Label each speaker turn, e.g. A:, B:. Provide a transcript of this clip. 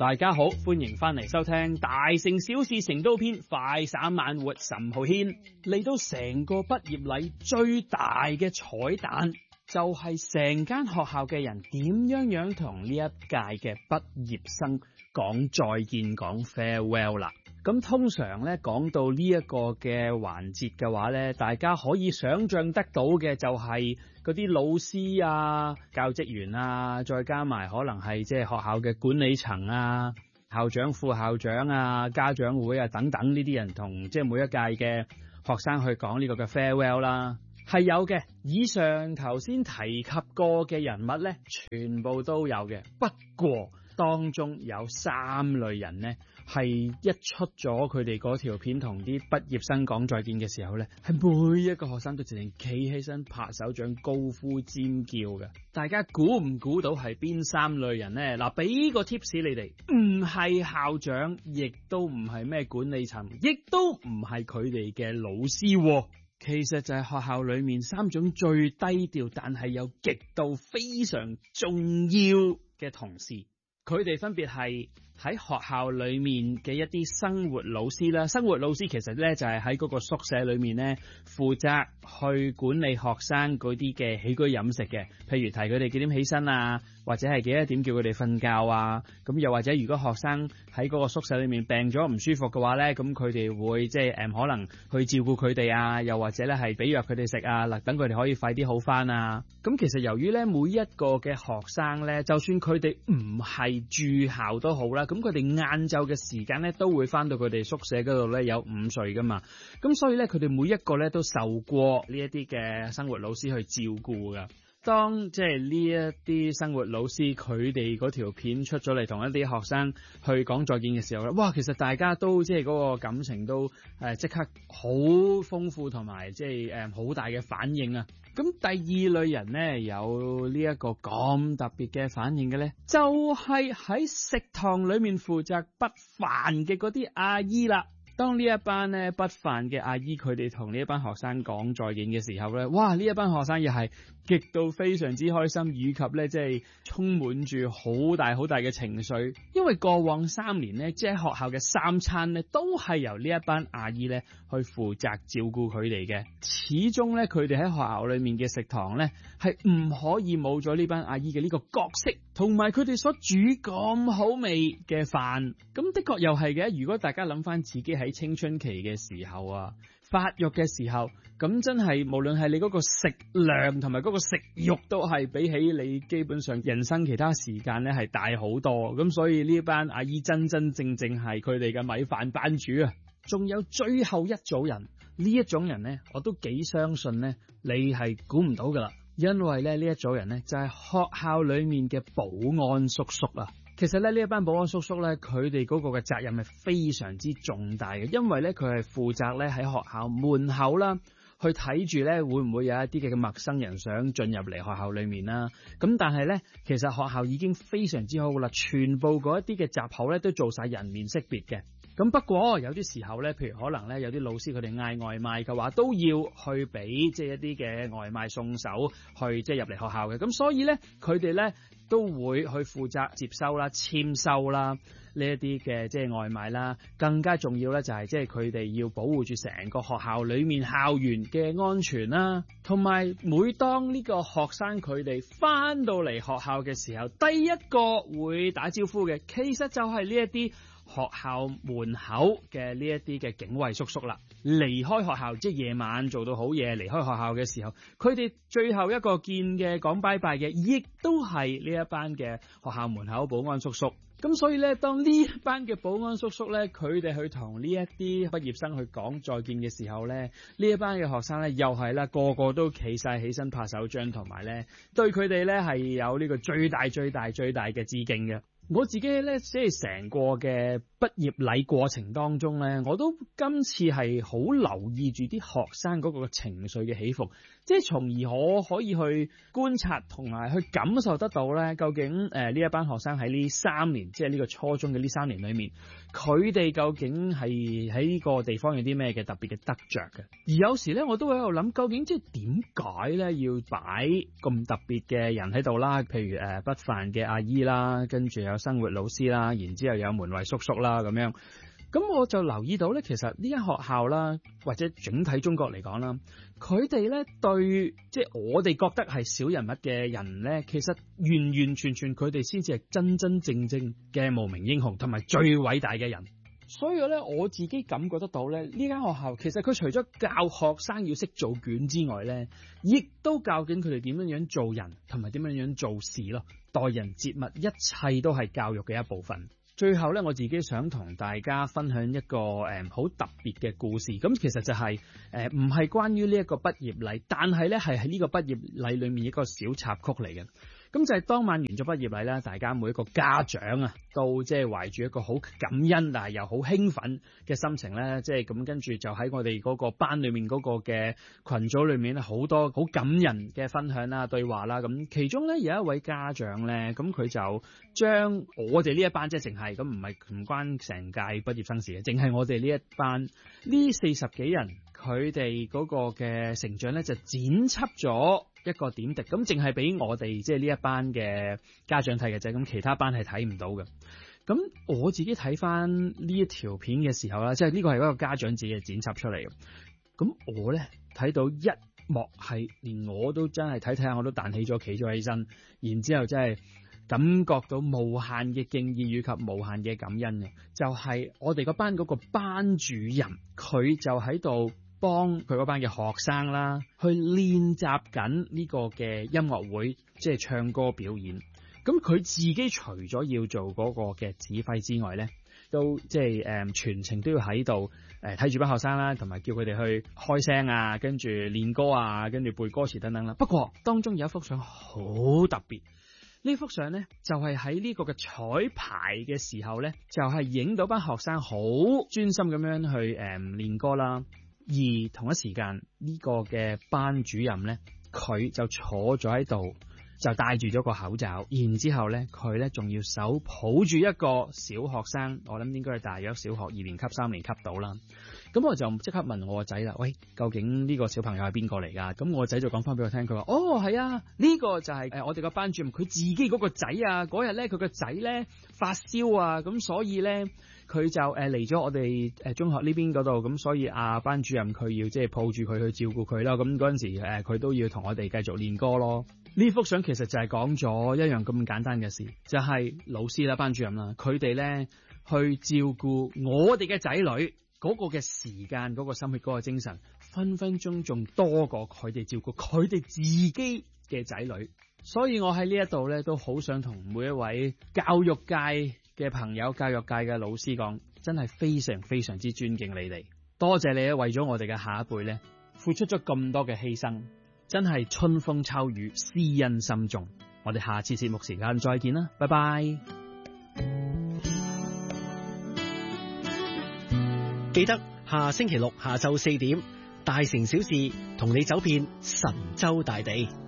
A: 大家好，歡迎翻嚟收聽大城小事成都篇快散晚活岑浩軒。嚟到成個畢業禮最大嘅彩蛋，就係成間學校嘅人點樣同呢一屆嘅畢業生講再見，講 farewell 啦。咁通常咧講到呢一個嘅環節嘅話咧，大家可以想象得到嘅就係嗰啲老師啊、教職員啊，再加埋可能係即係學校嘅管理層啊、校長、副校長啊、家長會啊等等呢啲人同即係每一屆嘅學生去講呢個嘅 farewell 啦。係有嘅，以上頭先提及過嘅人物咧，全部都有嘅。不過當中有3類人呢，係一出咗佢哋嗰條片同啲畢業生講再見嘅時候呢，係每一個學生都直情企起身拍手掌高呼尖叫嘅。大家估唔估到係邊3類人呢？嗱，俾個 tips 你哋，唔係校長，亦都唔係咩管理層，亦都唔係佢哋嘅老師。其實就係學校裏面3種最低調但係又極度非常重要嘅同事。佢哋分別係喺學校裏面嘅一啲生活老師啦。生活老師其實咧就係喺嗰個宿舍裏面咧負責去管理學生嗰啲嘅起居飲食嘅，譬如提佢哋幾點起身啊，或者係幾多點叫佢哋瞓覺啊。咁又或者如果學生喺嗰個宿舍裏面病咗唔舒服嘅話咧，咁佢哋會即係可能去照顧佢哋啊，又或者咧係俾藥佢哋食啊，等佢哋可以快啲好翻啊。咁其實由於咧每一個嘅學生咧，就算佢哋唔係住校都好啦，咁佢哋晏晝嘅時間咧都會翻到佢哋宿舍嗰度咧有午睡噶嘛。咁所以咧佢哋每一個咧都受過呢一啲嘅生活老師去照顧噶。當即係呢一啲生活老師佢哋嗰條片出咗嚟同一啲學生去講再見嘅時候咧，哇！其實大家都即係嗰個感情都即刻好豐富同埋即係好大嘅反應啊！咁第二類人呢，有呢一個咁特別嘅反應嘅呢，就係喺食堂裏面負責畢飯嘅嗰啲阿姨啦。當呢一班呢畢飯嘅阿姨佢哋同呢一班學生講再見嘅時候呢，哇！呢一班學生又係極度非常之開心，以及呢即係充滿住好大嘅情緒，因為過往3年呢，即係學校嘅3餐呢，都係由呢一班阿姨呢去負責照顧佢哋嘅。始終呢，佢哋喺學校裏面嘅食堂呢，係唔可以冇咗呢班阿姨嘅呢個角色，同埋佢哋所煮咁好味嘅飯。咁的確又係嘅，如果大家諗翻自己喺青春期嘅時候啊，發育嘅時候，咁真係無論係你嗰個食量同埋嗰個食慾都係比起你基本上人生其他時間咧係大好多。咁所以呢班阿姨真正係佢哋嘅米飯班主啊。仲有最後一組人，呢一種人呢，我都幾相信呢，你係估唔到噶啦，因為咧呢一組人呢，就係學校裏面嘅保安叔叔啊。其實咧呢一班保安叔叔咧，佢哋嗰個嘅責任係非常之重大嘅，因為咧佢係負責咧喺學校門口啦，去睇住咧會唔會有一啲嘅陌生人想進入嚟學校裏面啦。咁但係咧，其實學校已經非常之好啦，全部嗰一啲嘅閘口咧都做晒人面識別嘅。咁不過有啲時候咧，譬如可能咧有啲老師佢哋嗌外賣嘅話，都要去俾即係一啲嘅外賣送手去即係入嚟學校嘅。咁所以咧，佢哋咧都會去負責接收啦、簽收啦呢一啲嘅即係外賣啦。更加重要咧就係即係佢哋要保護住成個學校裏面校園嘅安全啦。同埋每當呢個學生佢哋翻到嚟學校嘅時候，第一個會打招呼嘅，其實就係呢一啲學校門口嘅呢一啲嘅警衛叔叔啦。離開學校即係夜晚做到好夜離開學校嘅時候，佢哋最後一個見嘅講拜拜嘅，亦都係呢一班嘅學校門口保安叔叔。咁所以咧，當呢一班嘅保安叔叔咧，佢哋去同呢一啲畢業生去講再見嘅時候咧，呢一班嘅學生咧又係啦，個個都企晒起身拍手掌，同埋咧對佢哋咧係有呢個最大嘅致敬嘅。我自己咧即係成個嘅畢業禮過程當中咧，我都今次係好留意住啲學生嗰個情緒嘅起伏，即係從而我可以去觀察同埋去感受得到咧，究竟呢一班學生喺呢3年，即係呢個初中嘅呢3年裏面，佢哋究竟係喺呢個地方有啲咩嘅特別嘅得着嘅。而有時咧，我都會喺度諗，究竟即係點解咧要擺咁特別嘅人喺度啦？譬如畢飯嘅阿姨啦，跟住有生活老師啦，然之後有門衛叔叔啦咁樣。咁我就留意到咧，其實呢間學校啦，或者整體中國嚟講啦，佢哋咧對即係我哋覺得係小人物嘅人咧，其實完完全全佢哋先至係真真正正嘅無名英雄，同埋最偉大嘅人。所以咧，我自己感覺得到咧，呢間學校其實佢除咗教學生要識做卷之外咧，亦都教緊佢哋點樣樣做人，同埋點樣樣做事咯。待人接物，一切都係教育嘅一部分。最後咧，我自己想同大家分享一個好特別嘅故事。咁其實就係唔係關於呢一個畢業禮，但係咧係喺呢個畢業禮裏面一個小插曲嚟嘅。咁就係當晚完咗畢業禮啦，大家每一個家長啊，都即係懷住一個好感恩，但係又好興奮嘅心情咧，即係咁跟住就喺我哋嗰個班裏面嗰個嘅群組裏面咧，好多好感人嘅分享啦、對話啦。咁其中咧有一位家長咧，咁佢就將我哋呢一班即係淨係咁唔關成屆畢業生事嘅，淨係我哋呢一班呢40幾人，佢哋嗰個嘅成長咧就剪輯咗一個點滴，咁淨係俾我哋即係呢一班嘅家長睇嘅啫，咁其他班係睇唔到嘅。咁我自己睇翻呢一條片嘅時候啦，即係呢個係一個家長自己嘅剪輯出嚟嘅。咁我咧睇到一幕係連我都真係睇下我都彈起咗企咗起身，然之後真係感覺到無限嘅敬意以及無限嘅感恩嘅，就係我哋個班嗰個班主任，佢就喺度幫佢嗰班嘅學生啦，去練習緊呢個嘅音樂會，即係唱歌表演。咁佢自己除咗要做嗰個嘅指揮之外咧，都即係全程都要喺度睇住班學生啦，同埋叫佢哋去開聲啊，跟住練歌啊，跟住背歌詞等等啦。不過當中有一幅相好特別，呢幅相咧就係喺呢個嘅彩排嘅時候咧，就係影到班學生好專心咁樣去練歌啦。而同一時間呢個嘅班主任咧，佢就坐咗喺度，就戴住咗個口罩，然之後咧佢咧仲要手抱住一個小學生，我諗應該係大約小學2年級3年級到啦。咁我就即刻問我個仔啦，喂，究竟呢個小朋友係邊個嚟噶？咁我個仔就講翻俾我聽，佢話哦係啊，呢個就係我哋個班主任佢自己嗰個仔啊。嗰日咧佢個仔咧發燒啊，咁所以咧佢就嚟咗我哋中學呢邊嗰度，咁所以班主任佢要即係抱住佢去照顧佢啦。咁嗰陣時佢都要同我哋繼續練歌咯。呢幅相其實就係講咗一樣咁簡單嘅事，就係老師啦、班主任啦，佢哋咧去照顧我哋嘅仔女嗰個嘅時間、嗰個心血、嗰個精神，分分鐘仲多過佢哋照顧佢哋自己嘅仔女。所以我喺呢一度咧都好想同每一位教育界嘅朋友、教育界嘅老師講，真係非常非常之尊敬你哋，多謝你咧為咗我哋嘅下一輩咧付出咗咁多嘅犧牲，真係春風秋雨，施恩深重。我哋下次節目時間再見啦，拜拜。
B: 記得下星期六下晝4點，大城小事同你走遍神州大地。